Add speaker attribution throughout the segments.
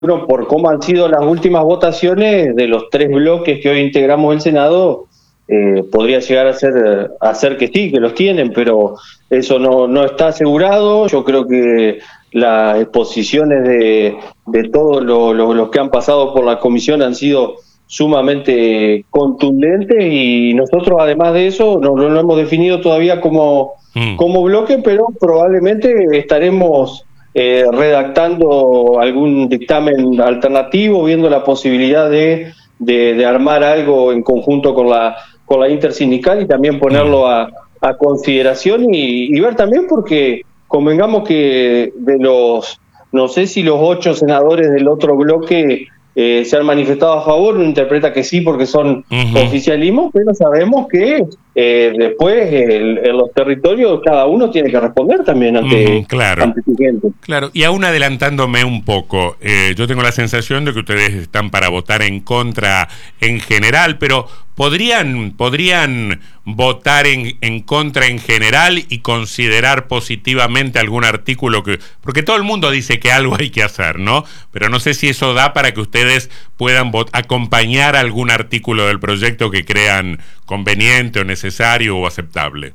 Speaker 1: Bueno, por cómo han sido las últimas votaciones de los tres bloques que hoy integramos el Senado, podría llegar a ser que sí, que los tienen, pero eso no está asegurado. Yo creo que las exposiciones de todos los que han pasado por la comisión han sido sumamente contundentes y nosotros, además de eso, no lo hemos definido todavía como bloque, pero probablemente estaremos redactando algún dictamen alternativo, viendo la posibilidad de armar algo en conjunto con la intersindical y también ponerlo a consideración y ver también, porque convengamos que no sé si los 8 senadores del otro bloque se han manifestado a favor. Uno interpreta que sí porque son oficialismo, pero sabemos que después en los territorios cada uno tiene que responder también ante su gente.
Speaker 2: Claro, y aún adelantándome un poco, yo tengo la sensación de que ustedes están para votar en contra en general, pero ¿podrían votar en contra en general y considerar positivamente algún artículo porque todo el mundo dice que algo hay que hacer, ¿no? Pero no sé si eso da para que ustedes puedan acompañar algún artículo del proyecto que crean conveniente o necesario o aceptable.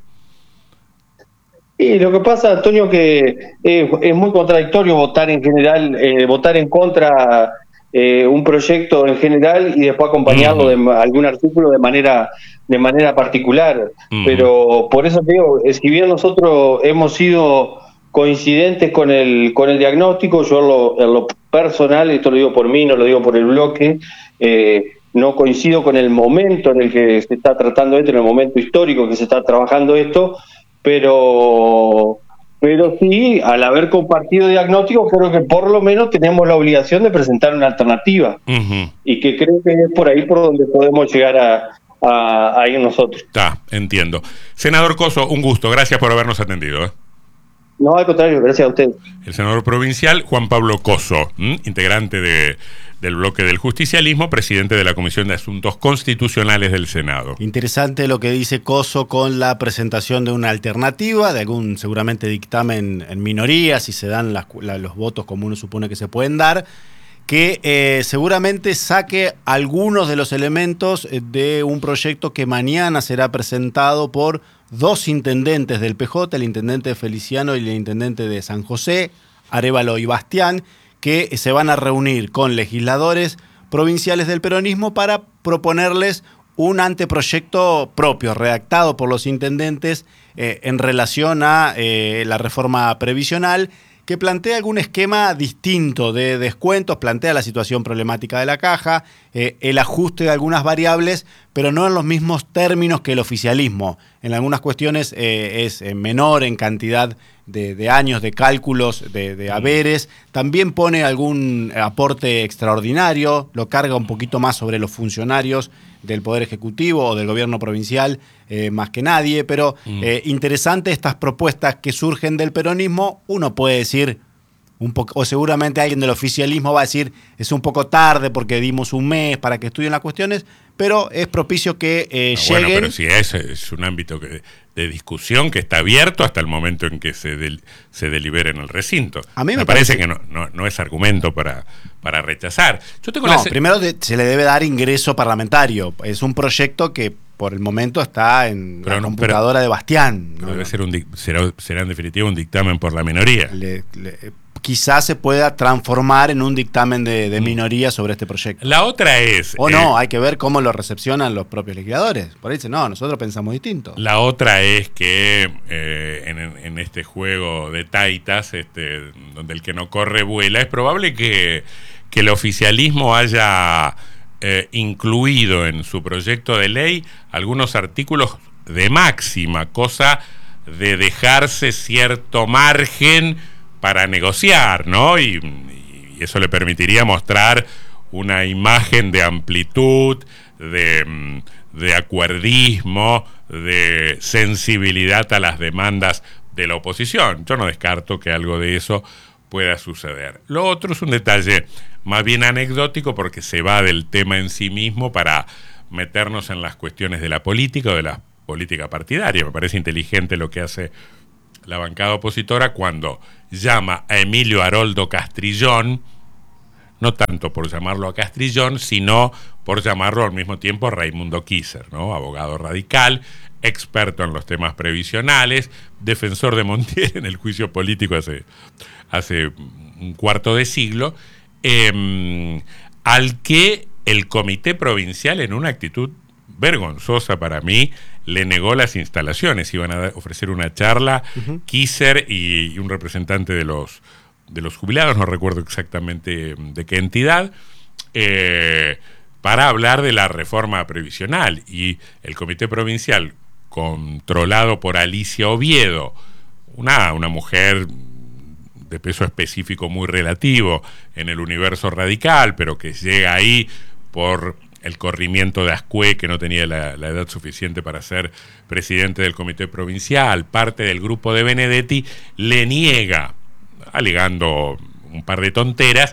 Speaker 1: Y lo que pasa, Antonio, que es muy contradictorio votar en general, votar en contra un proyecto en general y después acompañarlo de algún artículo de manera particular. Pero por eso te digo, si bien nosotros hemos sido coincidentes con el diagnóstico, yo en lo personal, esto lo digo por mí, no lo digo por el bloque, no coincido con el momento en el que se está tratando esto, en el momento histórico que se está trabajando esto, pero sí, al haber compartido diagnóstico, creo que por lo menos tenemos la obligación de presentar una alternativa, y que creo que es por ahí por donde podemos llegar a ir nosotros.
Speaker 2: Entiendo. Senador Cosso, un gusto, gracias por habernos atendido.
Speaker 1: No, al contrario, gracias a usted.
Speaker 2: El senador provincial Juan Pablo Cosso, integrante del bloque del justicialismo, presidente de la Comisión de Asuntos Constitucionales del Senado.
Speaker 3: Interesante lo que dice Cosso con la presentación de una alternativa, de algún seguramente dictamen en minoría, si se dan los votos como uno supone que se pueden dar, que seguramente saque algunos de los elementos de un proyecto que mañana será presentado por 2 intendentes del PJ, el intendente Feliciano y el intendente de San José, Arévalo y Bastián, que se van a reunir con legisladores provinciales del peronismo para proponerles un anteproyecto propio, redactado por los intendentes en relación a la reforma previsional, que plantea algún esquema distinto de descuentos, plantea la situación problemática de la caja, el ajuste de algunas variables, pero no en los mismos términos que el oficialismo. En algunas cuestiones es menor en cantidad de años, de cálculos, de haberes. También pone algún aporte extraordinario, lo carga un poquito más sobre los funcionarios del Poder Ejecutivo o del gobierno provincial, más que nadie, pero interesante estas propuestas que surgen del peronismo. Uno puede decir, o seguramente alguien del oficialismo va a decir, es un poco tarde porque dimos un mes para que estudien las cuestiones, pero es propicio que lleguen. Bueno,
Speaker 2: pero si es un ámbito de discusión que está abierto hasta el momento en que se delibere en el recinto.
Speaker 3: A mí
Speaker 2: me parece que no es argumento para rechazar. Yo tengo
Speaker 3: primero se le debe dar ingreso parlamentario. Es un proyecto que por el momento está en la computadora de Bastián.
Speaker 2: Debe ser será en definitiva un dictamen por la minoría.
Speaker 3: Quizás se pueda transformar en un dictamen de minoría sobre este proyecto.
Speaker 2: La otra es...
Speaker 3: hay que ver cómo lo recepcionan los propios legisladores. Por ahí dicen, nosotros pensamos distinto.
Speaker 2: La otra es que en este juego de taitas, donde el que no corre vuela, es probable que el oficialismo haya incluido en su proyecto de ley algunos artículos de máxima, cosa de dejarse cierto margen para negociar, ¿no? Y eso le permitiría mostrar una imagen de amplitud, de acuerdismo, de sensibilidad a las demandas de la oposición. Yo no descarto que algo de eso pueda suceder. Lo otro es un detalle más bien anecdótico porque se va del tema en sí mismo para meternos en las cuestiones de la política o de la política partidaria. Me parece inteligente lo que hace la bancada opositora cuando llama a Emilio Haroldo Castrillón no tanto por llamarlo a Castrillón, sino por llamarlo al mismo tiempo Raimundo Kisser, ¿no? Abogado radical, experto en los temas previsionales, defensor de Montiel en el juicio político hace un cuarto de siglo, al que el comité provincial, en una actitud vergonzosa para mí, le negó las instalaciones. Iban a ofrecer una charla, Kisser y un representante de los jubilados, no recuerdo exactamente de qué entidad, para hablar de la reforma previsional. Y el comité provincial, controlado por Alicia Oviedo, una mujer de peso específico muy relativo en el universo radical, pero que llega ahí por el corrimiento de Ascué, que no tenía la edad suficiente para ser presidente del comité provincial, parte del grupo de Benedetti, le niega, alegando un par de tonteras,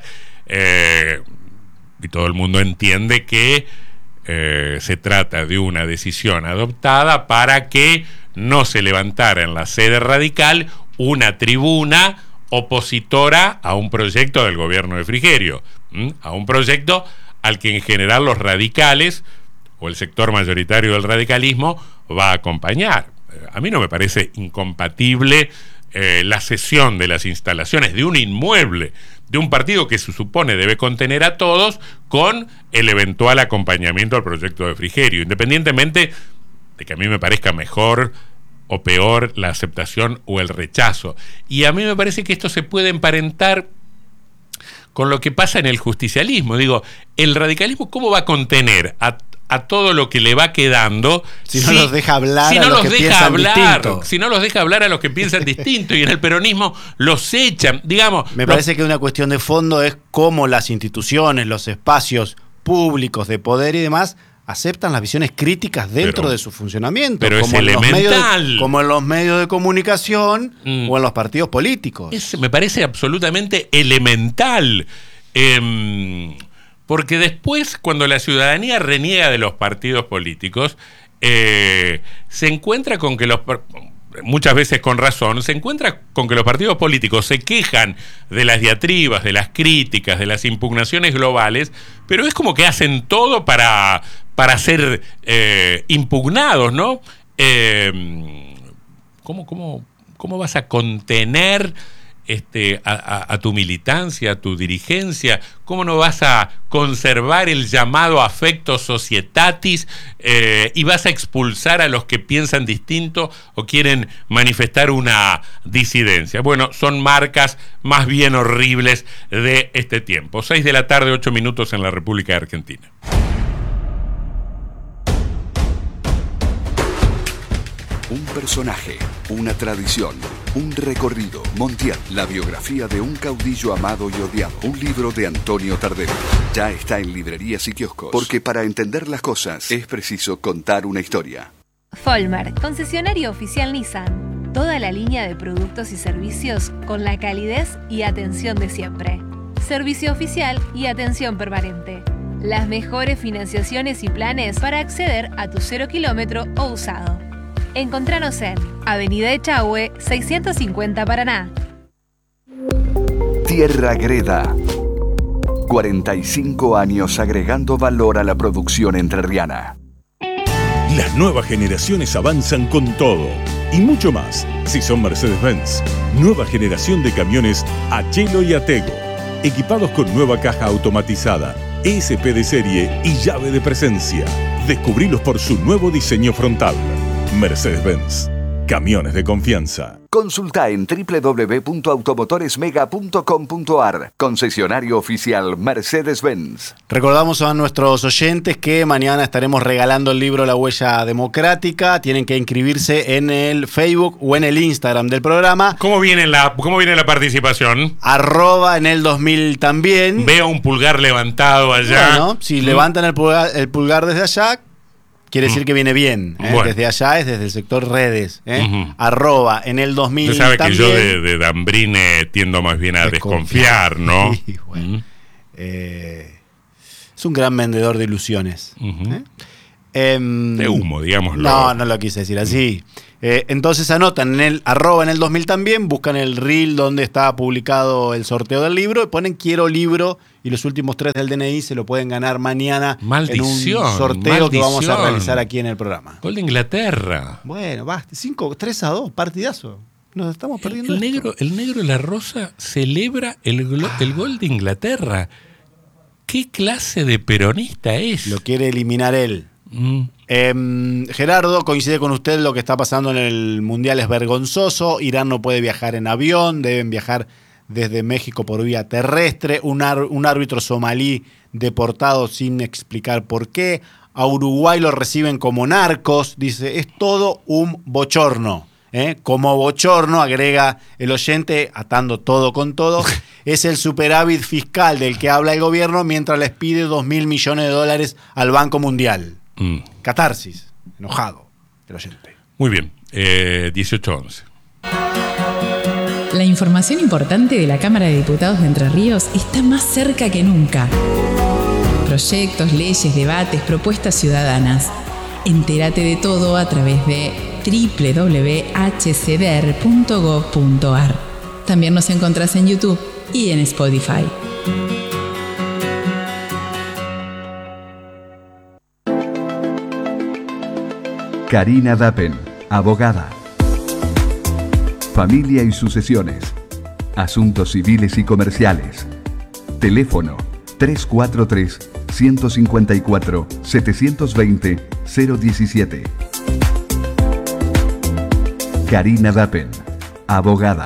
Speaker 2: y todo el mundo entiende que se trata de una decisión adoptada para que no se levantara en la sede radical una tribuna opositora a un proyecto del gobierno de Frigerio, a un proyecto al que en general los radicales o el sector mayoritario del radicalismo va a acompañar. A mí no me parece incompatible la cesión de las instalaciones de un inmueble de un partido que se supone debe contener a todos con el eventual acompañamiento al proyecto de Frigerio, independientemente de que a mí me parezca mejor o peor la aceptación o el rechazo. Y a mí me parece que esto se puede emparentar con lo que pasa en el justicialismo. Digo, el radicalismo, ¿cómo va a contener a todo lo que le va quedando
Speaker 3: si no los deja hablar a los que piensan distinto?
Speaker 2: Si no los deja hablar a los que piensan distinto, y en el peronismo los echan, digamos.
Speaker 3: Me parece que una cuestión de fondo es cómo las instituciones, los espacios públicos de poder y demás aceptan las visiones críticas dentro de su funcionamiento.
Speaker 2: Pero como es elemental.
Speaker 3: Como en los medios de comunicación o en los partidos políticos.
Speaker 2: Me parece absolutamente elemental. Porque después, cuando la ciudadanía reniega de los partidos políticos, se encuentra con que muchas veces con razón, se encuentra con que los partidos políticos se quejan de las diatribas, de las críticas, de las impugnaciones globales, pero es como que hacen todo para ser impugnados, ¿no? ¿Cómo vas a contener a tu militancia, a tu dirigencia? ¿Cómo no vas a conservar el llamado affecto societatis y vas a expulsar a los que piensan distinto o quieren manifestar una disidencia? Bueno, son marcas más bien horribles de este tiempo. 6 de la tarde, 8 minutos en la República Argentina.
Speaker 4: Un personaje, una tradición, un recorrido. Montiel, la biografía de un caudillo amado y odiado. Un libro de Antonio Tardelli. Ya está en librerías y kioscos. Porque para entender las cosas es preciso contar una historia.
Speaker 5: Folmar, concesionario oficial Nissan. Toda la línea de productos y servicios con la calidez y atención de siempre. Servicio oficial y atención permanente. Las mejores financiaciones y planes para acceder a tu 0 kilómetro o usado. Encontranos en Avenida Echagüe, 650 Paraná.
Speaker 4: Tierra Greda. 45 años agregando valor a la producción entrerriana.
Speaker 6: Las nuevas generaciones avanzan con todo y mucho más. Si son Mercedes-Benz, nueva generación de camiones Achelo y Atego, equipados con nueva caja automatizada, ESP de serie y llave de presencia. Descubrilos por su nuevo diseño frontal. Mercedes-Benz. Camiones de confianza.
Speaker 4: Consulta en www.automotoresmega.com.ar. Concesionario oficial Mercedes-Benz.
Speaker 3: Recordamos a nuestros oyentes que mañana estaremos regalando el libro La Huella Democrática. Tienen que inscribirse en el Facebook o en el Instagram del programa.
Speaker 2: ¿Cómo viene la participación?
Speaker 3: @ en el 2000 también.
Speaker 2: Veo un pulgar levantado allá.
Speaker 3: Bueno, si levantan el pulgar desde allá, quiere decir que viene bien. Bueno. Desde allá es desde el sector redes. @ en el 2000
Speaker 2: Usted sabe
Speaker 3: también.
Speaker 2: Que yo de Dambrine tiendo más bien a desconfiar, ¿no?
Speaker 3: Sí, bueno. Es un gran vendedor de ilusiones.
Speaker 2: De humo, digámoslo.
Speaker 3: No lo quise decir así. Entonces anotan en el @ en el 2000 también, buscan el reel donde está publicado el sorteo del libro y ponen quiero libro y los últimos 3 del DNI se lo pueden ganar mañana en un sorteo que vamos a realizar aquí en el programa.
Speaker 2: Gol de Inglaterra.
Speaker 3: Bueno, basta, 3-2, partidazo. Nos estamos perdiendo.
Speaker 2: El negro y la rosa celebra el gol de Inglaterra. ¿Qué clase de peronista es?
Speaker 3: Lo quiere eliminar él. Gerardo, coincide con usted, lo que está pasando en el Mundial es vergonzoso. Irán no puede viajar en avión, deben viajar desde México por vía terrestre. Un árbitro somalí deportado sin explicar por qué. A Uruguay lo reciben como narcos, dice, es todo un bochorno. Como bochorno, agrega el oyente, atando todo con todo, es el superávit fiscal del que habla el gobierno mientras les pide $2.000 millones al Banco Mundial. Catarsis, enojado el oyente.
Speaker 2: Muy bien, 18:11.
Speaker 7: La información importante de la Cámara de Diputados de Entre Ríos está más cerca que nunca. Proyectos, leyes, debates, propuestas ciudadanas. Entérate de todo a través de www.hcder.gov.ar. También nos encontrás en YouTube y en Spotify.
Speaker 4: Karina Dappen, abogada. Familia y sucesiones. Asuntos civiles y comerciales. Teléfono 343-154-720-017. Karina Dappen, abogada.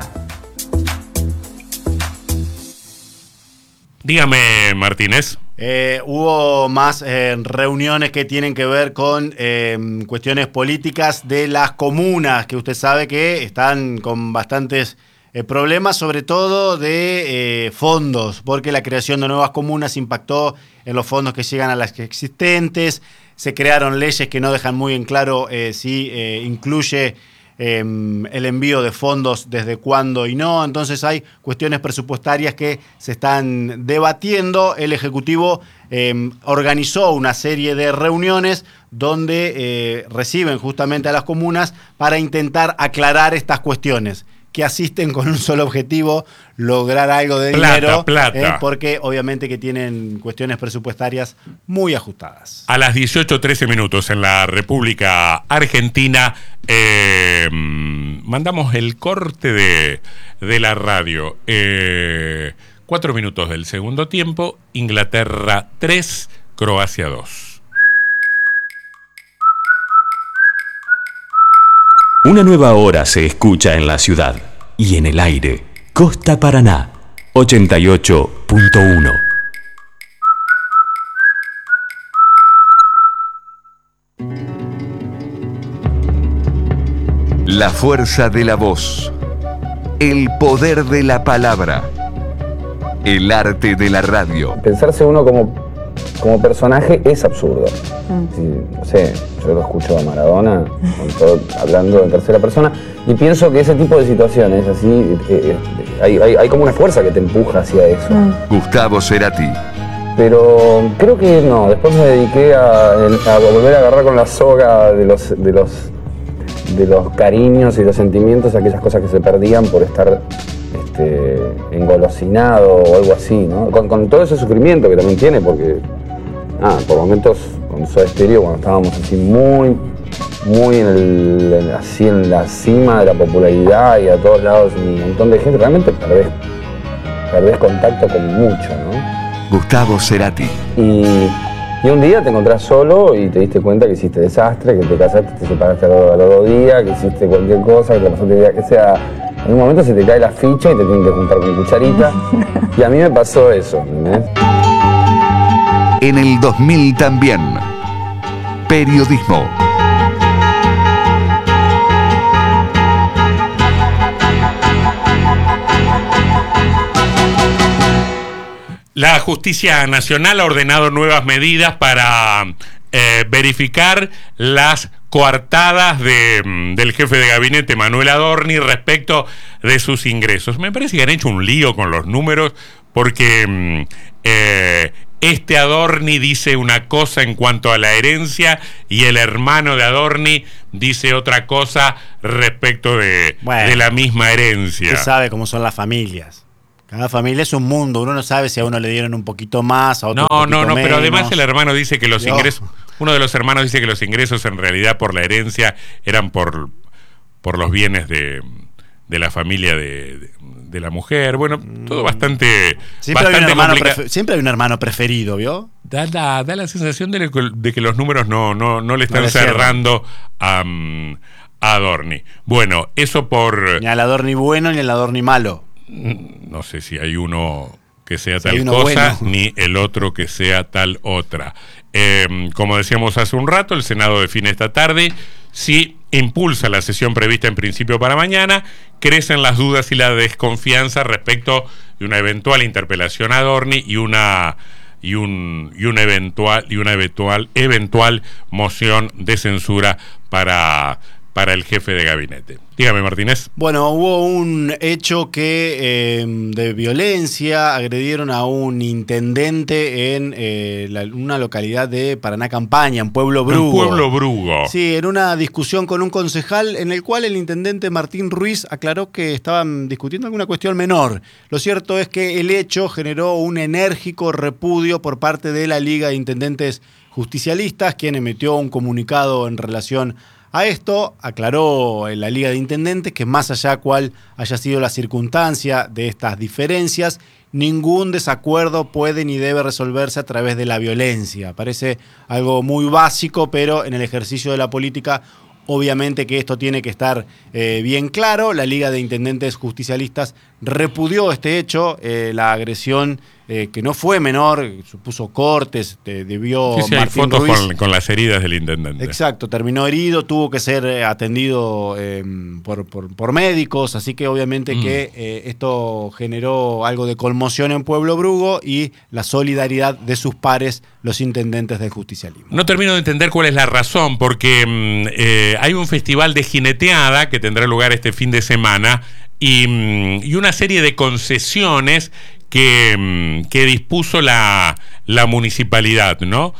Speaker 2: Dígame, Martínez.
Speaker 3: Hubo más reuniones que tienen que ver con cuestiones políticas de las comunas, que usted sabe que están con bastantes problemas, sobre todo de fondos, porque la creación de nuevas comunas impactó en los fondos que llegan a las existentes. Se crearon leyes que no dejan muy en claro si incluye el envío de fondos desde cuándo y no. Entonces hay cuestiones presupuestarias que se están debatiendo. El Ejecutivo organizó una serie de reuniones donde reciben justamente a las comunas para intentar aclarar estas cuestiones, que asisten con un solo objetivo, lograr algo de dinero, porque obviamente que tienen cuestiones presupuestarias muy ajustadas.
Speaker 2: A las 18:13 en la República Argentina, mandamos el corte de la radio. 4 minutos del segundo tiempo, Inglaterra 3, Croacia 2.
Speaker 8: Una nueva hora se escucha en la ciudad y en el aire. Costa Paraná, 88.1.
Speaker 4: La fuerza de la voz. El poder de la palabra. El arte de la radio.
Speaker 9: Pensarse uno como personaje es absurdo. Sí, no sé, yo lo escucho a Maradona hablando en tercera persona y pienso que ese tipo de situaciones así hay como una fuerza que te empuja hacia eso.
Speaker 4: Gustavo Cerati.
Speaker 9: Pero creo que no, después me dediqué a volver a agarrar con la soga de los cariños y los sentimientos, aquellas cosas que se perdían por estar engolosinado o algo así, ¿no? Con todo ese sufrimiento que también tiene, porque por momentos con Soda Stereo, cuando estábamos así muy así en la cima de la popularidad y a todos lados un montón de gente, realmente perdés contacto con mucho, ¿no?
Speaker 4: Gustavo Cerati.
Speaker 9: Y un día te encontrás solo y te diste cuenta que hiciste desastre, que te casaste, te separaste a los 2 días, que hiciste cualquier cosa, que te pasaste el día que sea. En un momento se te cae la ficha y te tienen que juntar con cucharita. Y a mí me pasó eso, ¿entendés?
Speaker 4: En el 2000 también. Periodismo.
Speaker 2: La Justicia Nacional ha ordenado nuevas medidas para verificar las coartadas del jefe de gabinete Manuel Adorni respecto de sus ingresos. Me parece que han hecho un lío con los números porque Adorni dice una cosa en cuanto a la herencia y el hermano de Adorni dice otra cosa respecto de la misma herencia.
Speaker 3: Usted sabe cómo son las familias. Cada familia es un mundo. Uno no sabe si a uno le dieron un poquito más, a otro un poquito menos.
Speaker 2: Pero además el hermano dice que los ingresos... Uno de los hermanos dice que los ingresos en realidad por la herencia eran por los bienes de la familia de la mujer. Bueno, todo bastante complicado.
Speaker 3: Siempre hay un hermano preferido, ¿vio?
Speaker 2: Da la sensación de que los números no le están cerrando a Adorni. Bueno, eso por...
Speaker 3: Ni al Adorni bueno ni al Adorni malo.
Speaker 2: No sé si hay uno que sea tal cosa, bueno, ni el otro que sea tal otra. Como decíamos hace un rato, el Senado define esta tarde si impulsa la sesión prevista en principio para mañana. Crecen las dudas y la desconfianza respecto de una eventual interpelación a Adorni y una eventual moción de censura para el jefe de gabinete. Dígame, Martínez.
Speaker 3: Bueno, hubo un hecho que de violencia, agredieron a un intendente en una localidad de Paraná Campaña, en Pueblo Brugo.
Speaker 2: En Pueblo Brugo.
Speaker 3: Sí, en una discusión con un concejal en el cual el intendente Martín Ruiz aclaró que estaban discutiendo alguna cuestión menor. Lo cierto es que el hecho generó un enérgico repudio por parte de la Liga de Intendentes Justicialistas, quien emitió un comunicado en relación a esto. Aclaró en la Liga de Intendentes que más allá cuál haya sido la circunstancia de estas diferencias, ningún desacuerdo puede ni debe resolverse a través de la violencia. Parece algo muy básico, pero en el ejercicio de la política obviamente que esto tiene que estar bien claro. La Liga de Intendentes Justicialistas repudió este hecho, la agresión que no fue menor, supuso cortes, debió
Speaker 2: sí, hay fotos con las heridas del intendente.
Speaker 3: Exacto, terminó herido, tuvo que ser atendido por médicos, así que obviamente que esto generó algo de conmoción en Pueblo Brugo y la solidaridad de sus pares, los intendentes del justicialismo.
Speaker 2: No termino de entender cuál es la razón, porque hay un festival de jineteada que tendrá lugar este fin de semana y una serie de concesiones que dispuso la municipalidad, ¿no?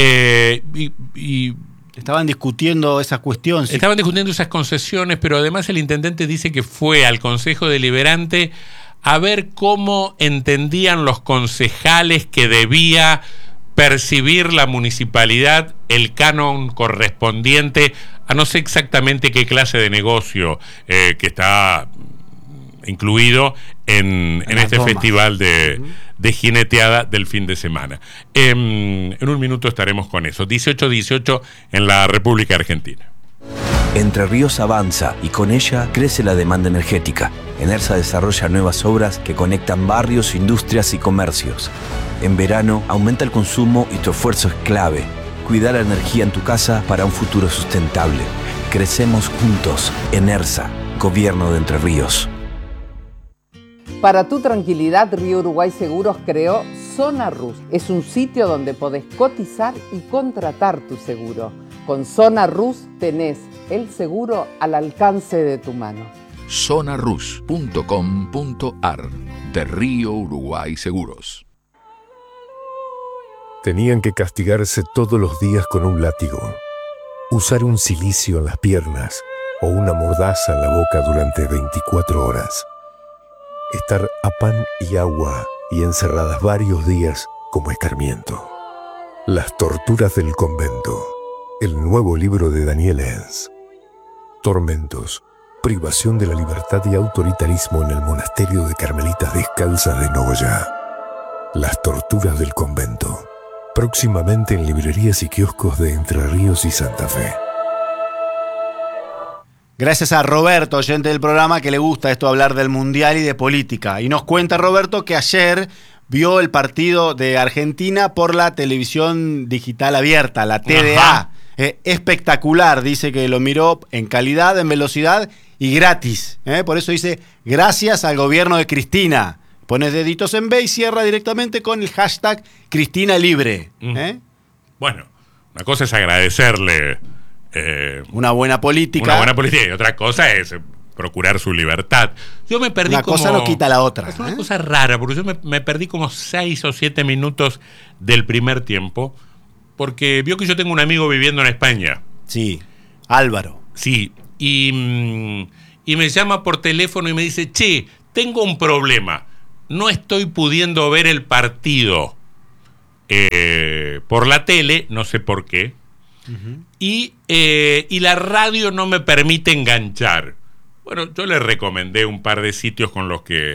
Speaker 3: Estaban discutiendo esa cuestión.
Speaker 2: Sí. Estaban discutiendo esas concesiones, pero además el intendente dice que fue al Consejo Deliberante a ver cómo entendían los concejales que debía percibir la municipalidad el canon correspondiente a no sé exactamente qué clase de negocio que está incluido en este festival de jineteada del fin de semana. En un minuto estaremos con eso. 18:18 en la República Argentina.
Speaker 10: Entre Ríos avanza y con ella crece la demanda energética. Enersa desarrolla nuevas obras que conectan barrios, industrias y comercios. En verano aumenta el consumo y tu esfuerzo es clave. Cuida la energía en tu casa para un futuro sustentable. Crecemos juntos. Enersa, Gobierno de Entre Ríos.
Speaker 11: Para tu tranquilidad, Río Uruguay Seguros creó Zona Rus. Es un sitio donde podés cotizar y contratar tu seguro. Con Zona Rus tenés el seguro al alcance de tu mano.
Speaker 4: Zonarus.com.ar de Río Uruguay Seguros.
Speaker 12: Tenían que castigarse todos los días con un látigo, usar un cilicio en las piernas o una mordaza en la boca durante 24 horas. Estar a pan y agua y encerradas varios días como escarmiento. Las torturas del convento. El nuevo libro de Daniel Enz. Tormentos, privación de la libertad y autoritarismo en el monasterio de Carmelitas Descalzas de Nogoyá. Las torturas del convento. Próximamente en librerías y kioscos de Entre Ríos y Santa Fe.
Speaker 3: Gracias a Roberto, oyente del programa, que le gusta esto hablar del Mundial y de política. Y nos cuenta Roberto que ayer vio el partido de Argentina por la televisión digital abierta, la TDA. Espectacular, dice que lo miró en calidad, en velocidad y gratis. Por eso dice, gracias al gobierno de Cristina. Pones deditos en B y cierra directamente con el hashtag Cristina Libre.
Speaker 2: Bueno, una cosa es agradecerle...
Speaker 3: una buena política.
Speaker 2: Una buena política y otra cosa es procurar su libertad. Yo me perdí
Speaker 3: una cosa no quita la otra.
Speaker 2: Es una cosa rara, porque yo me perdí como 6 o 7 minutos del primer tiempo, porque vio que yo tengo un amigo viviendo en España.
Speaker 3: Sí, Álvaro.
Speaker 2: Sí, y me llama por teléfono y me dice, che, tengo un problema, no estoy pudiendo ver el partido por la tele, no sé por qué, y la radio no me permite enganchar. Bueno, yo le recomendé un par de sitios con los que...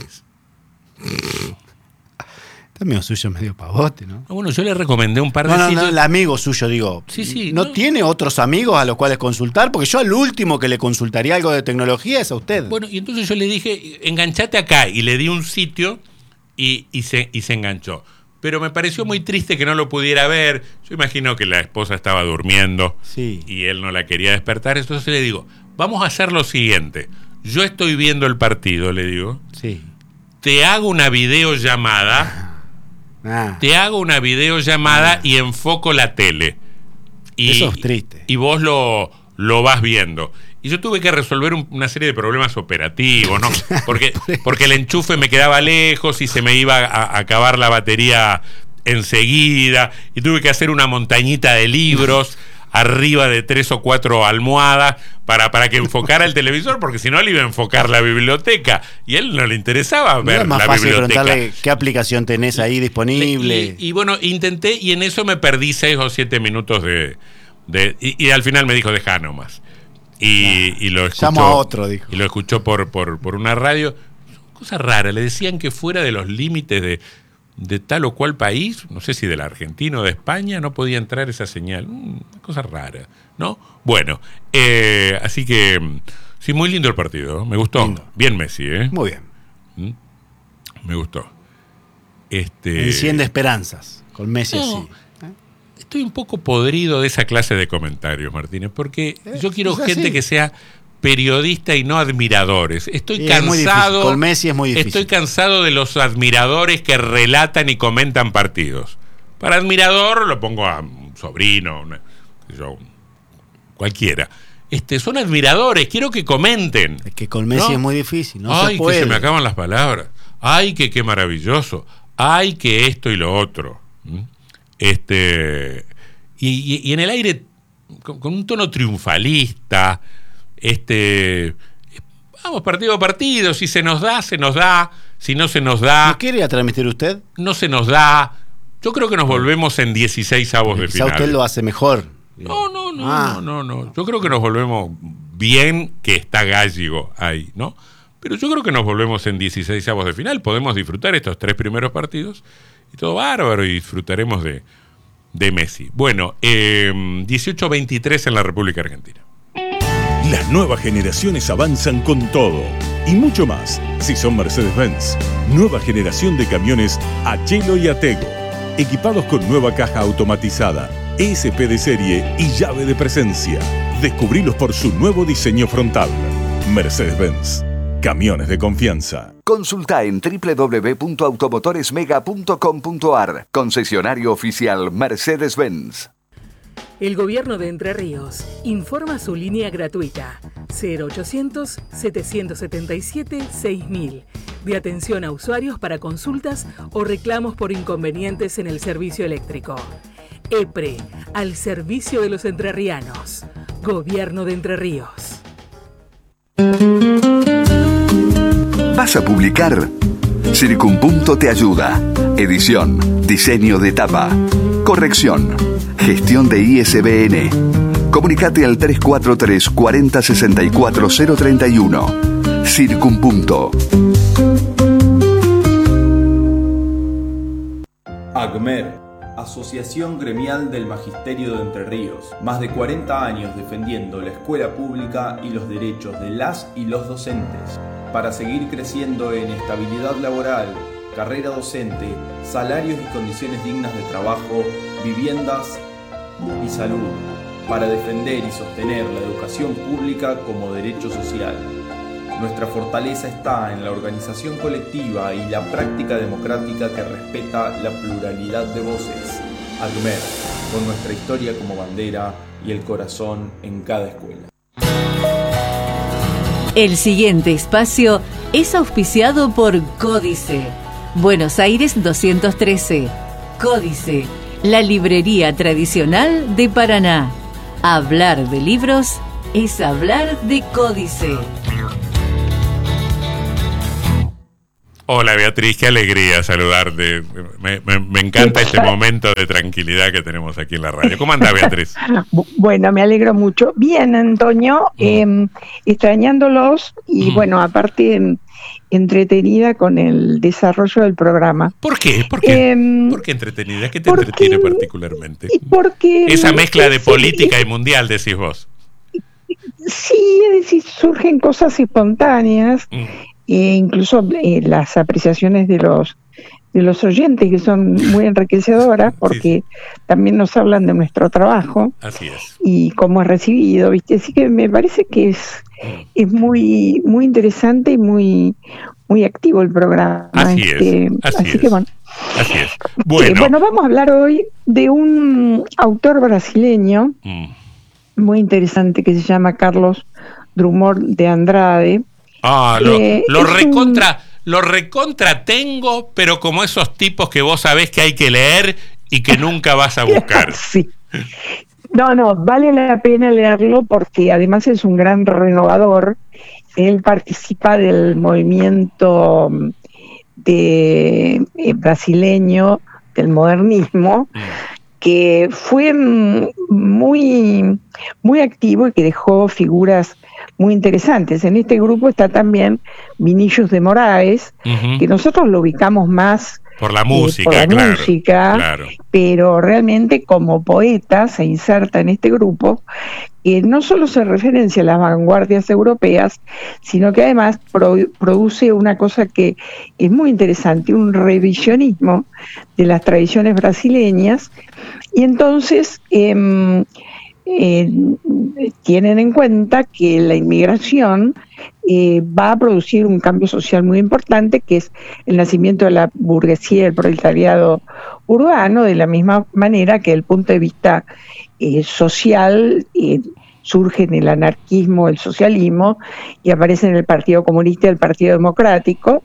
Speaker 3: Está medio suyo, medio pavote, ¿no?
Speaker 2: Bueno, yo le recomendé un par de sitios...
Speaker 3: No, el amigo suyo, digo.
Speaker 2: Sí,
Speaker 3: ¿No tiene otros amigos a los cuales consultar? Porque yo al último que le consultaría algo de tecnología es a usted.
Speaker 2: Bueno, y entonces yo le dije, enganchate acá, y le di un sitio y se enganchó. Pero me pareció muy triste que no lo pudiera ver. Yo imagino que la esposa estaba durmiendo y él no la quería despertar. Entonces le digo, vamos a hacer lo siguiente. Yo estoy viendo el partido, le digo.
Speaker 3: Sí.
Speaker 2: Te hago una videollamada. Te hago una videollamada y enfoco la tele.
Speaker 3: Eso es triste.
Speaker 2: Y vos lo vas viendo. Y yo tuve que resolver una serie de problemas operativos, ¿no? Porque el enchufe me quedaba lejos y se me iba a acabar la batería enseguida. Y tuve que hacer una montañita de libros arriba de 3 o 4 almohadas para que enfocara el televisor, porque si no le iba a enfocar la biblioteca. Y a él no le interesaba ver
Speaker 3: es más
Speaker 2: la
Speaker 3: fácil
Speaker 2: biblioteca.
Speaker 3: preguntarle qué aplicación tenés ahí disponible.
Speaker 2: Y bueno, intenté, y en eso me perdí 6 o 7 minutos y al final me dijo, dejá nomás. Y lo escuchó.
Speaker 3: Llamo a otro, dijo.
Speaker 2: Y lo escuchó por una radio. Cosa rara, le decían que fuera de los límites de tal o cual país, no sé si de la Argentina o de España, no podía entrar esa señal. Cosa rara, ¿no? Bueno, así que sí, muy lindo el partido, me gustó.
Speaker 3: Lindo.
Speaker 2: Bien Messi, ¿eh?
Speaker 3: Muy bien.
Speaker 2: Me gustó.
Speaker 3: Enciende esperanzas con Messi así.
Speaker 2: Estoy un poco podrido de esa clase de comentarios, Martínez, porque yo quiero gente que sea periodista y no admiradores. Estoy cansado.
Speaker 3: Con Messi es muy difícil.
Speaker 2: Estoy cansado de los admiradores que relatan y comentan partidos. Para admirador lo pongo a un sobrino, cualquiera. Son admiradores, quiero que comenten.
Speaker 3: Es que con Messi es muy difícil, no
Speaker 2: Ay,
Speaker 3: se puede.
Speaker 2: que se me acaban las palabras. Ay, que qué maravilloso. Ay, que esto y lo otro. Y en el aire con un tono triunfalista, vamos partido a partido, si se nos da, si no se nos da.
Speaker 3: ¿No quiere transmitir usted?
Speaker 2: No se nos da. Yo creo que nos volvemos en 16avos de final.
Speaker 3: Quizá usted lo hace mejor.
Speaker 2: No. Yo creo que nos volvemos bien, que está Gallego ahí, ¿no? Pero yo creo que nos volvemos en 16avos de final. Podemos disfrutar estos 3 primeros partidos y todo bárbaro, y disfrutaremos de Messi. Bueno, 18-23 en la República Argentina.
Speaker 6: Las nuevas generaciones avanzan con todo y mucho más si son Mercedes-Benz. Nueva generación de camiones Achelo y Atego, equipados con nueva caja automatizada, ESP de serie y llave de presencia. Descubrilos por su nuevo diseño frontal. Mercedes-Benz. Camiones de confianza.
Speaker 4: Consulta en www.automotoresmega.com.ar. Concesionario oficial Mercedes-Benz.
Speaker 13: El Gobierno de Entre Ríos informa su línea gratuita 0800-777-6000 de atención a usuarios para consultas o reclamos por inconvenientes en el servicio eléctrico. EPRE, al servicio de los entrerrianos. Gobierno de Entre Ríos.
Speaker 4: ¿Vas a publicar? Circunpunto te ayuda. Edición, diseño de tapa, corrección, gestión de ISBN. Comunicate al 343 40 64 031. Circunpunto.
Speaker 14: AGMER, Asociación Gremial del Magisterio de Entre Ríos. Más de 40 años defendiendo la escuela pública y los derechos de las y los docentes. Para seguir creciendo en estabilidad laboral, carrera docente, salarios y condiciones dignas de trabajo, viviendas y salud. Para defender y sostener la educación pública como derecho social. Nuestra fortaleza está en la organización colectiva y la práctica democrática que respeta la pluralidad de voces. AGMER, con nuestra historia como bandera y el corazón en cada escuela.
Speaker 15: El siguiente espacio es auspiciado por Códice. Buenos Aires 213. Códice, la librería tradicional de Paraná. Hablar de libros es hablar de Códice.
Speaker 2: Hola Beatriz, qué alegría saludarte. Me encanta este momento de tranquilidad que tenemos aquí en la radio. ¿Cómo anda Beatriz?
Speaker 16: Bueno, me alegro mucho. Bien, Antonio, extrañándolos y bueno, aparte entretenida con el desarrollo del programa.
Speaker 2: ¿Por qué? ¿Por qué entretenida? ¿Qué te entretiene particularmente?
Speaker 16: Porque
Speaker 2: esa mezcla de política y mundial, decís vos.
Speaker 16: Sí, es decir, surgen cosas espontáneas. Incluso las apreciaciones de los oyentes, que son muy enriquecedoras porque también nos hablan de nuestro trabajo.
Speaker 2: Así es.
Speaker 16: Y cómo es recibido, ¿viste? Así que me parece que es muy muy interesante y muy activo el programa.
Speaker 2: Así es.
Speaker 16: Que bueno.
Speaker 2: Así es. Bueno,
Speaker 16: vamos a hablar hoy de un autor brasileño muy interesante que se llama Carlos Drummond de Andrade.
Speaker 2: Lo recontra tengo, pero como esos tipos que vos sabés que hay que leer y que nunca vas a buscar.
Speaker 16: Sí. No, vale la pena leerlo porque además es un gran renovador. Él participa del movimiento brasileño del modernismo, que fue muy, muy activo y que dejó figuras muy interesantes. En este grupo está también Vinícius de Moraes, que nosotros lo ubicamos más
Speaker 2: por la música,
Speaker 16: claro. Pero realmente como poeta se inserta en este grupo, que no solo se referencia a las vanguardias europeas, sino que además produce una cosa que es muy interesante, un revisionismo de las tradiciones brasileñas, y entonces tienen en cuenta que la inmigración va a producir un cambio social muy importante, que es el nacimiento de la burguesía y el proletariado urbano, de la misma manera que el punto de vista social surge en el anarquismo, el socialismo, y aparece en el Partido Comunista y el Partido Democrático,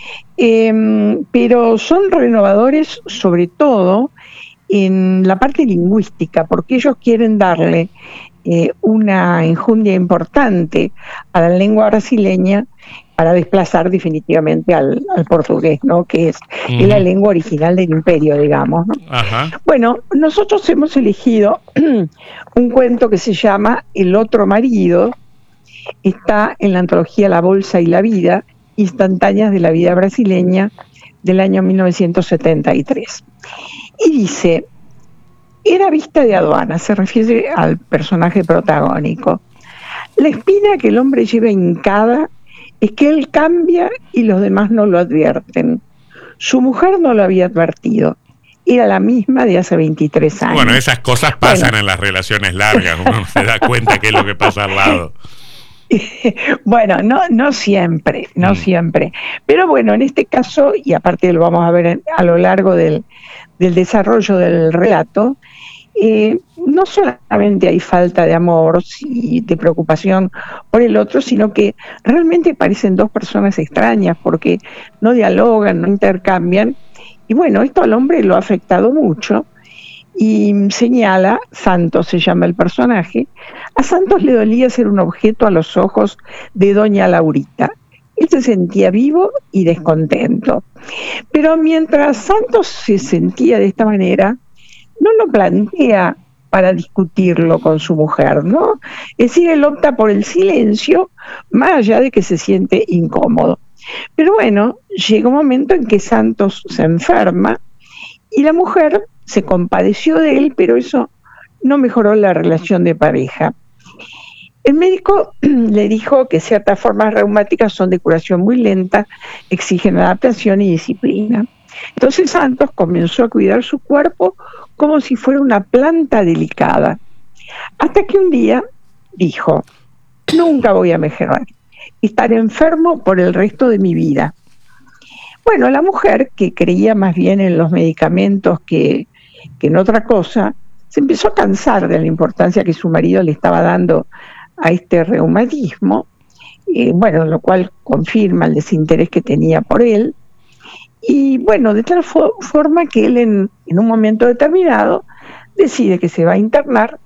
Speaker 16: pero son renovadores sobre todo en la parte lingüística, porque ellos quieren darle una enjundia importante a la lengua brasileña para desplazar definitivamente al portugués, ¿no? Que es la lengua original del imperio, digamos, ¿no? Bueno, nosotros hemos elegido un cuento que se llama El otro marido. Está en la antología La bolsa y la vida, instantáneas de la vida brasileña, del año 1973. Y dice: era vista de aduana, se refiere al personaje protagónico. La espina que el hombre lleva hincada es que él cambia y los demás no lo advierten. Su mujer no lo había advertido. Era la misma de hace 23 años.
Speaker 2: Bueno, esas cosas pasan en las relaciones largas, uno se da cuenta que es lo que pasa al lado.
Speaker 16: Bueno, no siempre, siempre. Pero bueno, en este caso, y aparte lo vamos a ver a lo largo del desarrollo del relato, no solamente hay falta de amor y de preocupación por el otro, sino que realmente parecen dos personas extrañas porque no dialogan, no intercambian. Y bueno, esto al hombre lo ha afectado mucho. Y señala, Santos se llama el personaje, a Santos le dolía ser un objeto a los ojos de doña Laurita. Él se sentía vivo y descontento. Pero mientras Santos se sentía de esta manera, no lo plantea para discutirlo con su mujer, ¿no? Es decir, él opta por el silencio, más allá de que se siente incómodo. Pero bueno, llega un momento en que Santos se enferma y la mujer se compadeció de él, pero eso no mejoró la relación de pareja. El médico le dijo que ciertas formas reumáticas son de curación muy lenta, exigen adaptación y disciplina. Entonces Santos comenzó a cuidar su cuerpo como si fuera una planta delicada. Hasta que un día dijo: nunca voy a mejorar, estaré enfermo por el resto de mi vida. Bueno, la mujer, que creía más bien en los medicamentos que en otra cosa, se empezó a cansar de la importancia que su marido le estaba dando a este reumatismo bueno, lo cual confirma el desinterés que tenía por él. Y bueno, de tal forma que él en un momento determinado decide que se va a internar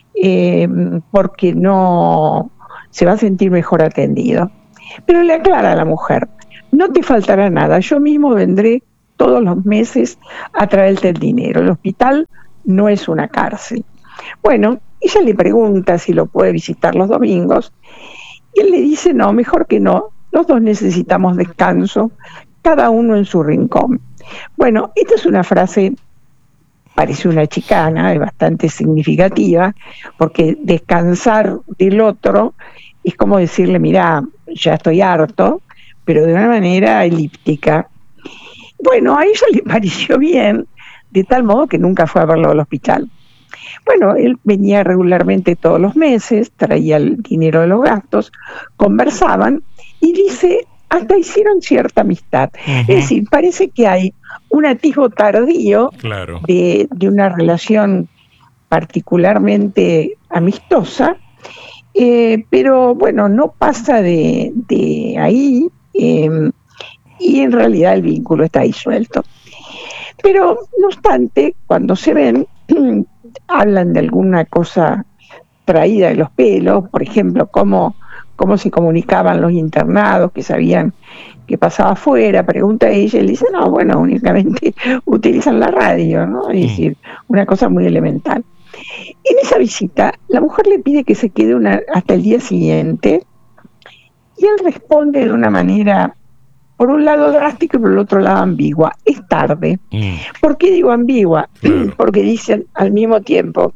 Speaker 16: porque no se va a sentir mejor atendido. Pero le aclara a la mujer: no te faltará nada, yo mismo vendré todos los meses a traerte el dinero. El hospital no es una cárcel. Bueno, ella le pregunta si lo puede visitar los domingos y él le dice: no, mejor que no, los dos necesitamos descanso, cada uno en su rincón. Bueno, esta es una frase, parece una chicana, es bastante significativa, porque descansar del otro es como decirle: mira, ya estoy harto, pero de una manera elíptica. Bueno, a ella le pareció bien, de tal modo que nunca fue a verlo al hospital. Bueno, él venía regularmente todos los meses, traía el dinero de los gastos, conversaban y dice, hasta hicieron cierta amistad. Es decir, parece que hay un atisbo tardío de una relación particularmente amistosa, pero bueno, no pasa de ahí, y en realidad el vínculo está disuelto. Pero no obstante, cuando se ven, hablan de alguna cosa traída de los pelos, por ejemplo, cómo se comunicaban los internados, que sabían que pasaba afuera. Pregunta a ella y le dice: no, bueno, únicamente utilizan la radio, ¿no? Es decir, una cosa muy elemental. En esa visita, la mujer le pide que se quede hasta el día siguiente, y él responde de una manera, por un lado drástica y por el otro lado ambigua: es tarde. ¿Por qué digo ambigua? Porque dicen al mismo tiempo,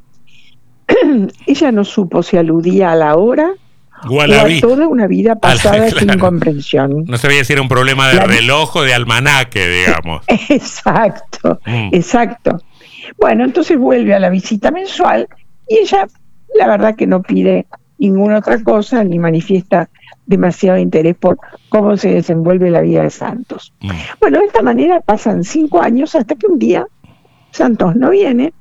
Speaker 16: ella no supo si aludía a la hora o a toda una vida pasada sin comprensión.
Speaker 2: No sabía si era un problema de reloj o de almanaque, digamos.
Speaker 16: Exacto, exacto. Bueno, entonces vuelve a la visita mensual y ella, la verdad que no pide ninguna otra cosa, ni manifiesta demasiado interés por cómo se desenvuelve la vida de Santos. Bueno, de esta manera pasan 5 años hasta que un día Santos no viene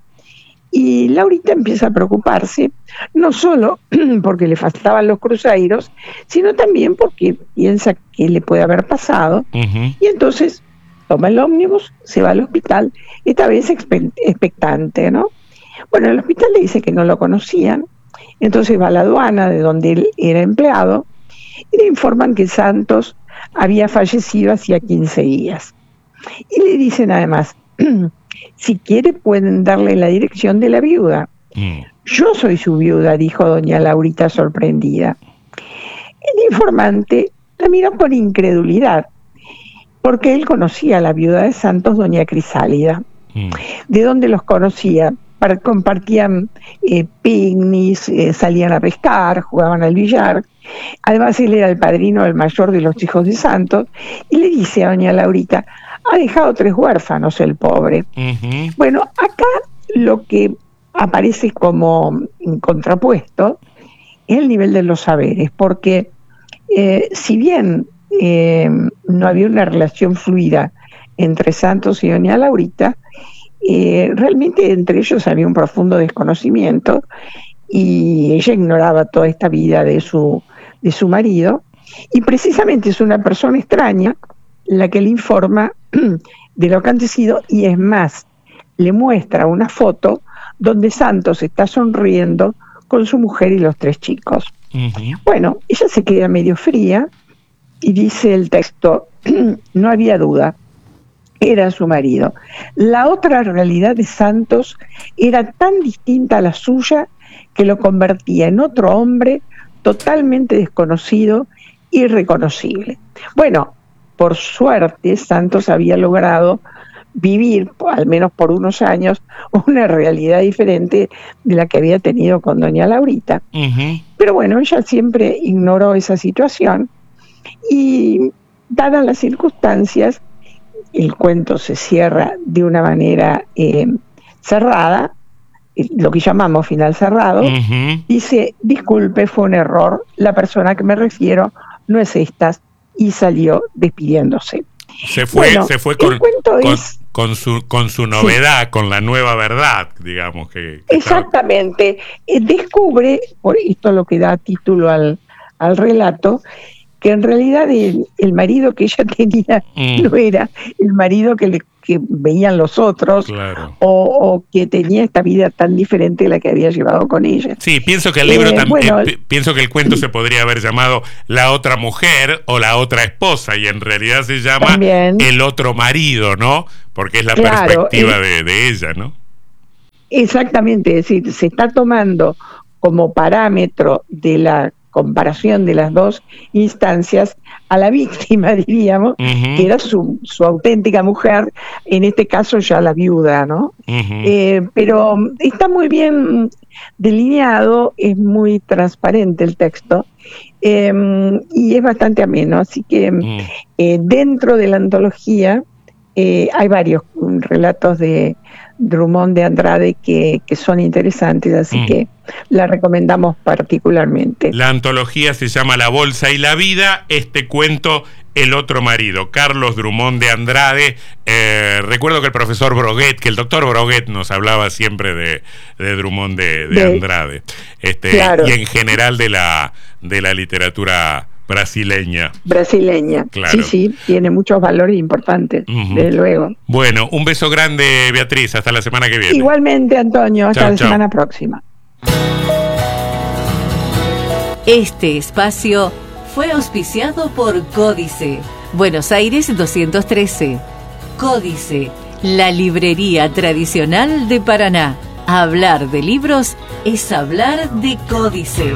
Speaker 16: y Laurita empieza a preocuparse, no solo porque le faltaban los cruzeiros, sino también porque piensa que le puede haber pasado, y entonces toma el ómnibus, se va al hospital, esta vez expectante, ¿no? Bueno, el hospital le dice que no lo conocían, entonces va a la aduana de donde él era empleado y le informan que Santos había fallecido hacía 15 días. Y le dicen además, si quiere pueden darle la dirección de la viuda. Yo soy su viuda, dijo doña Laurita sorprendida. El informante la miró con incredulidad, porque él conocía a la viuda de Santos, doña Crisálida. ¿De dónde los conocía? Compartían picnics, salían a pescar, jugaban al billar. Además él era el padrino del mayor de los hijos de Santos, y le dice a doña Laurita: ha dejado 3 huérfanos el pobre. Bueno, acá lo que aparece como contrapuesto es el nivel de los saberes, porque si bien no había una relación fluida entre Santos y doña Laurita, realmente entre ellos había un profundo desconocimiento, y ella ignoraba toda esta vida de su marido, y precisamente es una persona extraña la que le informa de lo acontecido, y es más, le muestra una foto donde Santos está sonriendo con su mujer y los 3 chicos. Bueno, ella se queda medio fría y dice el texto: no había duda, era su marido. La otra realidad de Santos era tan distinta a la suya que lo convertía en otro hombre totalmente desconocido, irreconocible. Bueno, por suerte Santos había logrado vivir, al menos por unos años, una realidad diferente de la que había tenido con doña Laurita. Pero bueno, ella siempre ignoró esa situación, y dadas las circunstancias, el cuento se cierra de una manera cerrada, lo que llamamos final cerrado. Dice: disculpe, fue un error, la persona a que me refiero no es esta, y salió despidiéndose.
Speaker 2: Se fue con su novedad, sí, con la nueva verdad, digamos que
Speaker 16: exactamente. Descubre, por esto lo que da título al relato, que en realidad el marido que ella tenía no era el marido que veían los otros,
Speaker 2: claro,
Speaker 16: o que tenía esta vida tan diferente a la que había llevado con ella.
Speaker 2: Sí, pienso que el libro pienso que el cuento se podría haber llamado La otra mujer o La otra esposa, y en realidad se llama
Speaker 16: también
Speaker 2: El otro marido, ¿no? Porque es la
Speaker 16: claro,
Speaker 2: perspectiva de ella, ¿no?
Speaker 16: Exactamente, es decir, se está tomando como parámetro de la comparación de las dos instancias a la víctima, diríamos, que era su auténtica mujer, en este caso ya la viuda, ¿no? Pero está muy bien delineado, es muy transparente el texto, y es bastante ameno, así que dentro de la antología hay varios relatos de Drummond de Andrade que son interesantes, así que la recomendamos particularmente.
Speaker 2: La antología se llama La bolsa y la vida, este cuento El otro marido, Carlos Drummond de Andrade. Recuerdo que el profesor Broguet, que el doctor Broguet nos hablaba siempre de Drummond de Andrade, claro, y en general de la literatura brasileña.
Speaker 16: Claro. Sí, tiene muchos valores importantes, desde luego.
Speaker 2: Bueno, un beso grande, Beatriz, hasta la semana que viene.
Speaker 16: Igualmente, Antonio, hasta la semana próxima.
Speaker 15: Este espacio fue auspiciado por Códice, Buenos Aires 213. Códice, la librería tradicional de Paraná. Hablar de libros es hablar de Códice.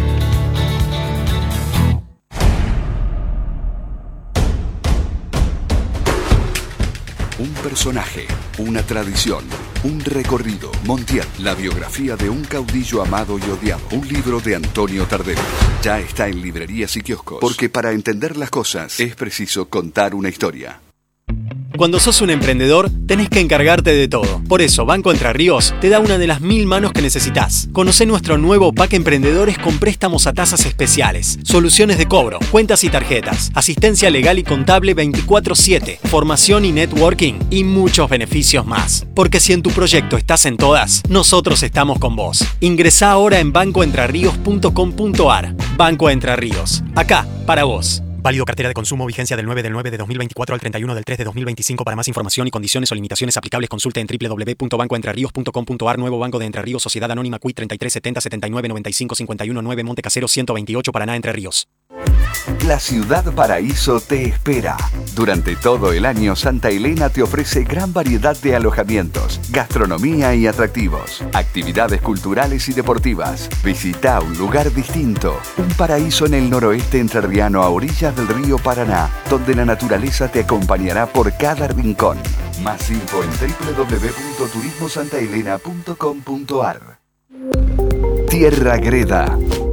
Speaker 4: Un personaje, una tradición, un recorrido. Montiel, la biografía de un caudillo amado y odiado. Un libro de Antonio Tardero. Ya está en librerías y kioscos. Porque para entender las cosas es preciso contar una historia.
Speaker 17: Cuando sos un emprendedor, tenés que encargarte de todo. Por eso, Banco Entre Ríos te da una de las 1000 manos que necesitas. Conocé nuestro nuevo pack Emprendedores con préstamos a tasas especiales, soluciones de cobro, cuentas y tarjetas, asistencia legal y contable 24/7, formación y networking y muchos beneficios más. Porque si en tu proyecto estás en todas, nosotros estamos con vos. Ingresá ahora en bancoentrerríos.com.ar. Banco Entre Ríos. Acá, para vos. Válido cartera de consumo, vigencia del 9/9/2024 al 31/3/2025. Para más información y condiciones o limitaciones aplicables, consulte en www.bancoentrerrios.com.ar. Nuevo Banco de Entre Ríos, Sociedad Anónima CUI 3370 79 95 51 9 Monte Casero 128 Paraná, Entre Ríos.
Speaker 4: La Ciudad Paraíso te espera. Durante todo el año, Santa Elena te ofrece gran variedad de alojamientos, gastronomía y atractivos, actividades culturales y deportivas. Visita un lugar distinto, un paraíso en el noroeste entrerriano a orillas del río Paraná, donde la naturaleza te acompañará por cada rincón. Más info en www.turismosantaelena.com.ar. Tierra Greda.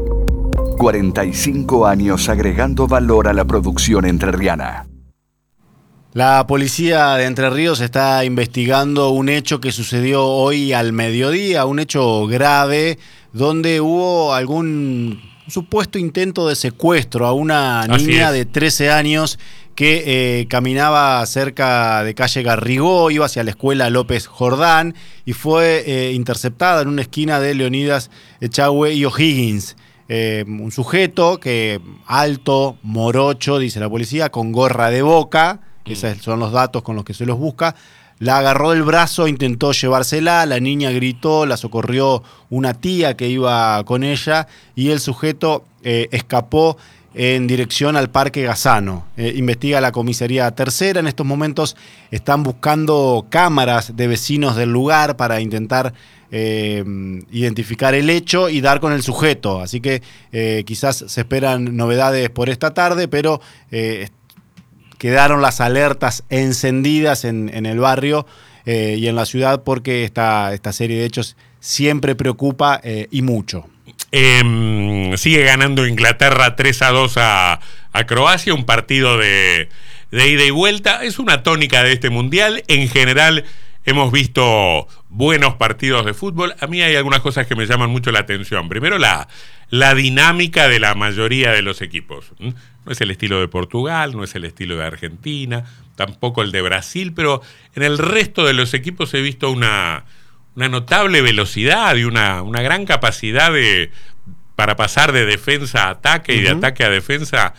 Speaker 4: 45 años agregando valor a la producción entrerriana.
Speaker 3: La policía de Entre Ríos está investigando un hecho que sucedió hoy al mediodía, un hecho grave, donde hubo algún supuesto intento de secuestro a una niña de 13 años que caminaba cerca de calle Garrigó, iba hacia la escuela López Jordán y fue interceptada en una esquina de Leonidas Echagüe y O'Higgins. Un sujeto que alto, morocho, dice la policía, con gorra de boca, esos son los datos con los que se los busca, la agarró del brazo, intentó llevársela, la niña gritó, la socorrió una tía que iba con ella y el sujeto escapó en dirección al Parque Gazano. Investiga la comisaría tercera. En estos momentos están buscando cámaras de vecinos del lugar para intentar identificar el hecho y dar con el sujeto. Así que quizás se esperan novedades por esta tarde, pero quedaron las alertas encendidas en el barrio y en la ciudad porque esta serie de hechos siempre preocupa y mucho.
Speaker 2: Sigue ganando Inglaterra 3-2 a Croacia, un partido de ida y vuelta. Es una tónica de este mundial. En general hemos visto buenos partidos de fútbol. A mí hay algunas cosas que me llaman mucho la atención. Primero, la dinámica de la mayoría de los equipos. No es el estilo de Portugal, no es el estilo de Argentina, tampoco el de Brasil, pero en el resto de los equipos he visto una notable velocidad y una gran capacidad para pasar de defensa a ataque y de ataque a defensa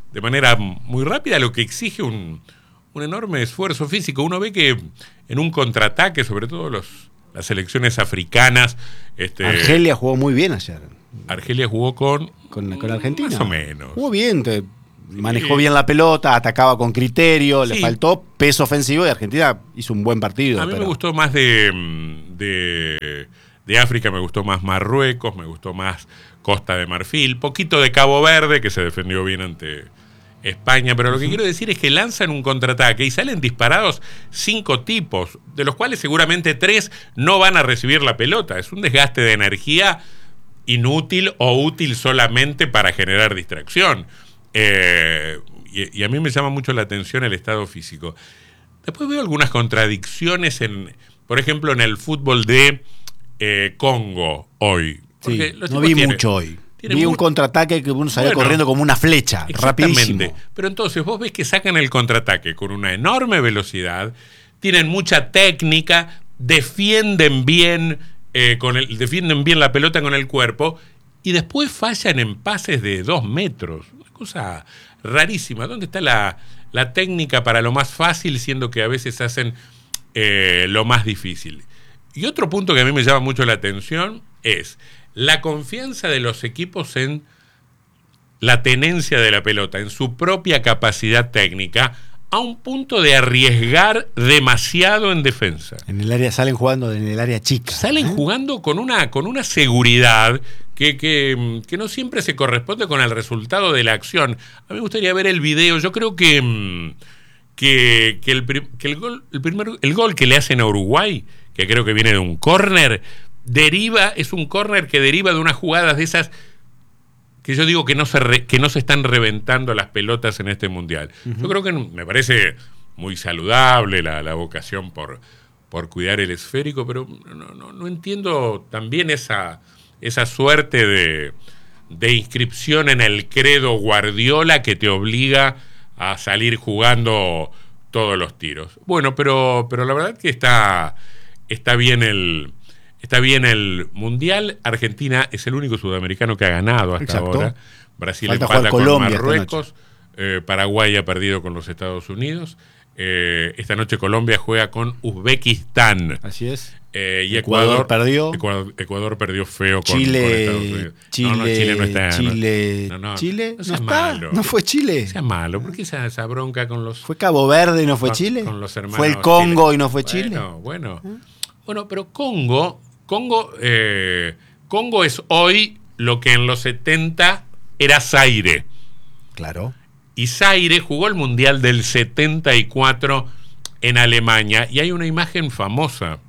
Speaker 2: de manera muy rápida, lo que exige un enorme esfuerzo físico. Uno ve que en un contraataque, sobre todo las selecciones africanas...
Speaker 3: Argelia jugó muy bien ayer.
Speaker 2: Argelia jugó con
Speaker 3: Argentina.
Speaker 2: Más o menos.
Speaker 3: Jugó bien, manejó bien la pelota, atacaba con criterio, le faltó peso ofensivo y Argentina hizo un buen partido.
Speaker 2: A mí me gustó más de África, me gustó más Marruecos, me gustó más Costa de Marfil, poquito de Cabo Verde, que se defendió bien ante España, pero lo que quiero decir es que lanzan un contraataque y salen disparados 5 tipos, de los cuales seguramente 3 no van a recibir la pelota. Es un desgaste de energía inútil o útil solamente para generar distracción. Y a mí me llama mucho la atención el estado físico. Después veo algunas contradicciones, por ejemplo, en el fútbol de Congo hoy.
Speaker 3: Sí, no vi mucho hoy. Vi un contraataque que uno salía corriendo como una flecha, rapidísimo.
Speaker 2: Pero entonces vos ves que sacan el contraataque con una enorme velocidad, tienen mucha técnica, defienden bien la pelota con el cuerpo y después fallan en pases de 2 metros. Una cosa rarísima. ¿Dónde está la técnica para lo más fácil, siendo que a veces hacen lo más difícil? Y otro punto que a mí me llama mucho la atención es la confianza de los equipos en la tenencia de la pelota, en su propia capacidad técnica, a un punto de arriesgar demasiado en defensa.
Speaker 3: En el área salen jugando en el área chica.
Speaker 2: Salen jugando con una seguridad que no siempre se corresponde con el resultado de la acción. A mí me gustaría ver el video. Yo creo que el gol que le hacen a Uruguay, que creo que viene de un córner, es un córner que deriva de unas jugadas de esas que yo digo que no se están reventando las pelotas en este mundial. Yo creo que me parece muy saludable la vocación por cuidar el esférico, pero no entiendo también esa suerte de inscripción en el credo Guardiola que te obliga a salir jugando todos los tiros. Bueno, pero la verdad que está bien el Mundial. Argentina es el único sudamericano que ha ganado hasta ahora. Brasil empata con Marruecos. Paraguay ha perdido con los Estados Unidos. Esta noche Colombia juega con Uzbekistán.
Speaker 3: Así es.
Speaker 2: Y Ecuador perdió. Ecuador perdió feo con Estados Unidos. Chile no está.
Speaker 3: Chile no está.
Speaker 2: Malo.
Speaker 3: No fue Chile.
Speaker 2: Sea malo. ¿Por qué esa bronca con los...
Speaker 3: ¿Fue Cabo Verde y no fue Chile?
Speaker 2: Con los hermanos.
Speaker 3: ¿Fue el Congo y no fue Chile?
Speaker 2: Bueno, pero Congo es hoy lo que en los 70 era Zaire.
Speaker 3: Claro.
Speaker 2: Y Zaire jugó el Mundial del 74 en Alemania. Y hay una imagen famosa.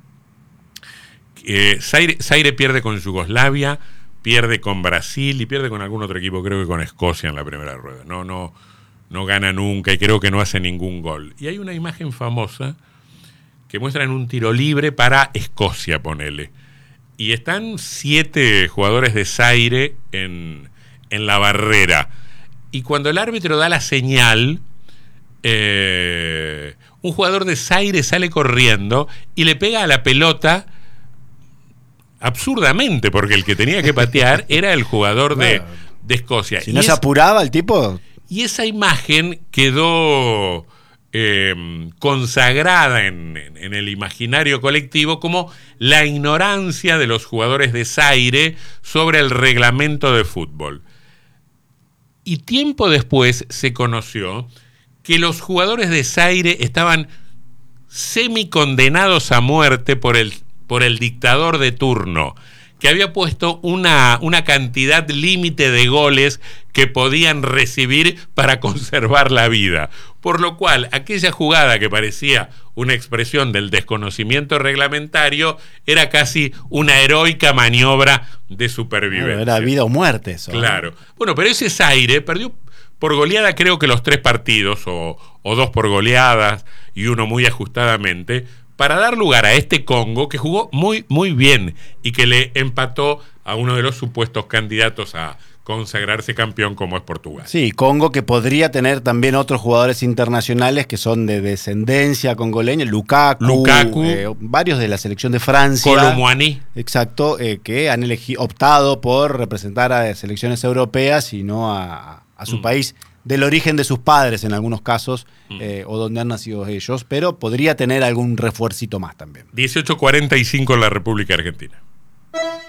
Speaker 2: Zaire pierde con Yugoslavia, pierde con Brasil y pierde con algún otro equipo, creo que con Escocia en la primera rueda. No gana nunca y creo que no hace ningún gol. Y hay una imagen famosa que muestran un tiro libre para Escocia, ponele. Y están 7 jugadores de Zaire en la barrera. Y cuando el árbitro da la señal, un jugador de Zaire sale corriendo y le pega a la pelota absurdamente, porque el que tenía que patear era el jugador de Escocia.
Speaker 3: Si no se apuraba el tipo...
Speaker 2: Y esa imagen quedó... consagrada en el imaginario colectivo como la ignorancia de los jugadores de Zaire sobre el reglamento de fútbol. Y tiempo después se conoció que los jugadores de Zaire estaban semicondenados a muerte por el dictador de turno, que había puesto una cantidad límite de goles que podían recibir para conservar la vida. Por lo cual, aquella jugada que parecía una expresión del desconocimiento reglamentario era casi una heroica maniobra de supervivencia.
Speaker 3: Era vida o muerte eso.
Speaker 2: Claro. Bueno, pero ese Zaire perdió por goleada creo que los 3 partidos, o 2 por goleadas y uno muy ajustadamente, para dar lugar a este Congo que jugó muy, muy bien y que le empató a uno de los supuestos candidatos a consagrarse campeón como es Portugal.
Speaker 3: Sí, Congo que podría tener también otros jugadores internacionales que son de descendencia congoleña, Lukaku, varios de la selección de Francia.
Speaker 2: Colomboani.
Speaker 3: Exacto, que han optado por representar a selecciones europeas y no a su país. del origen de sus padres en algunos casos, o donde han nacido ellos, pero podría tener algún refuercito más también.
Speaker 2: 18:45 en la República Argentina.